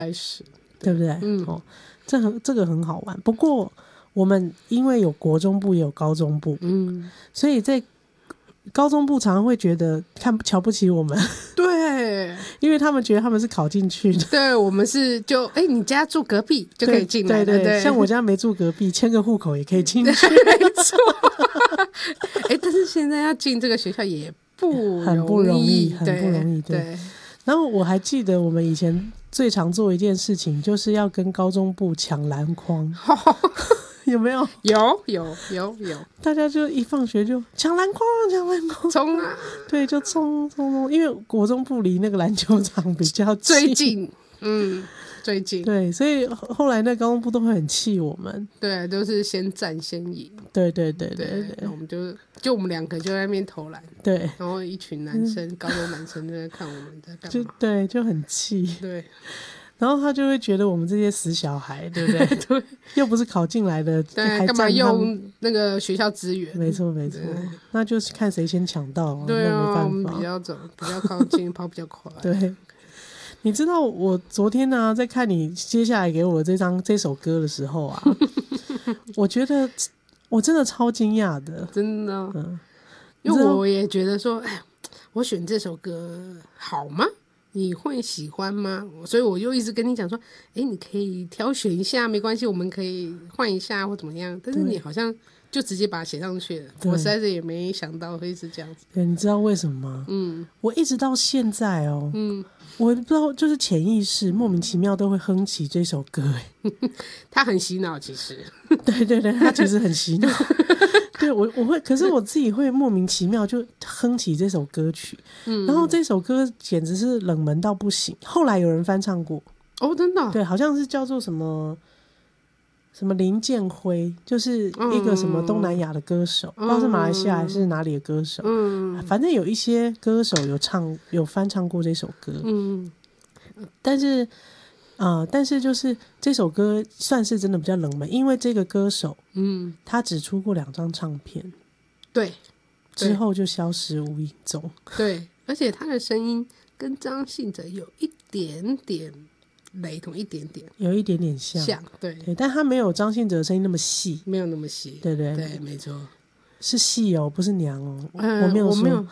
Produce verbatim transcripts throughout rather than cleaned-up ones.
开始， 对不对？ 嗯， 哦，这很这个很好玩。不过我们因为有国中部也有高中部， 嗯， 所以在高中部常常会觉得看瞧不起我们， 对， 因为他们觉得他们是考进去的。 对，我们是就哎、欸，你家住隔壁就可以进来了， 对 对, 对， 对，像我家没住隔壁，迁个户口也可以进去， 没错。哎、欸，但是现在要进这个学校也不很不容易，很不容易， 对。对， 然后我还记得我们以前最常做一件事情，就是要跟高中部抢篮筐，有没有？ 有有有有， 大家就一放学就抢篮筐，抢篮筐， 冲啊！ 对，就冲冲冲，因为国中部离那个篮球场比较近最近，嗯，最近， 对，所以后来那高中部都会很气我们， 对，都是先战先赢， 对对对对 对, 对，我们就就我们两个就在那边投篮， 对， 然后一群男生，嗯、高中男生就在看我们在干嘛， 就对，就很气， 对。 然后他就会觉得我们这些死小孩，对不对？ 对， 又不是考进来的， 对，干嘛用那个学校资源？ 没错，没错，那就是看谁先抢到。 对啊， 那没办法， 我们比较走，比较靠近，跑比较快。 对，你知道我昨天呢、啊，在看你接下来给我这张这首歌的时候啊，我觉得我真的超惊讶的， 真的，嗯，因为我也觉得说，哎，我选这首歌好吗？你会喜欢吗？所以我就一直跟你讲说，哎，你可以挑选一下，没关系，我们可以换一下或怎么样。但是你好像就直接把它写上去了，我实在是也没想到会是这样子。 对，你知道为什么吗？嗯，我一直到现在哦，嗯，我不知道，就是潜意识莫名其妙都会哼起这首歌，哎， 它很洗脑，其实。 对对对，它其实很洗脑。对，我我会，可是我自己会莫名其妙就哼起这首歌曲，嗯，然后这首歌简直是冷门到不行。后来有人翻唱过， 哦，真的， 对，好像是叫做什么什么林建辉，就是一个什么东南亚的歌手，嗯、不知道是马来西亚还是哪里的歌手，嗯，反正有一些歌手有唱有翻唱过这首歌，嗯，但是。呃，但是就是这首歌算是真的比较冷门，因为这个歌手，嗯，他只出过两张唱片， 对， 之后就消失无影踪。 对，而且他的声音跟张信哲有一点点雷同，一点点， 有一点点像， 像，对， 对，但他没有张信哲的声音那么细， 没有那么细， 对对对，没错， 是细哦，不是娘哦， 嗯、 我没有说， 我没有，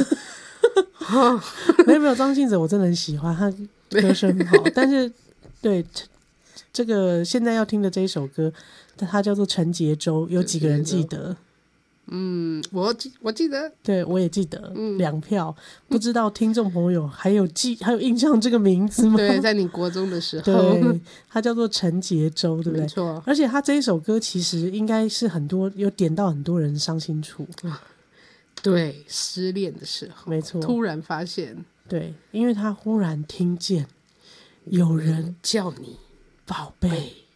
没有没有，张信哲我真的很喜欢，他歌声很好，但是。对，这个现在要听的这一首歌，它叫做《陈杰州》，有几个人记得？ 嗯，我记我记得， 对我也记得，嗯、两票。不知道听众朋友还有记还有印象这个名字吗？ 对，在你国中的时候， 对，它叫做陈杰州，对不对？ 没错。 而且他这一首歌其实应该是很多有点到很多人伤心处。 对，失恋的时候， 没错， 突然发现， 对，因为他忽然听见。有人叫你宝贝。